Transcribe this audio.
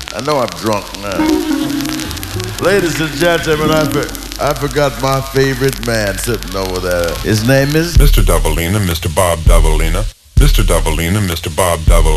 I know I'm drunk now. Ladies and gentlemen, I forgot my favorite man sitting over there. His name is Mr. Davalina, Mr. Bob Davalina. Mr. Davalina, Mr. Bob Davalina.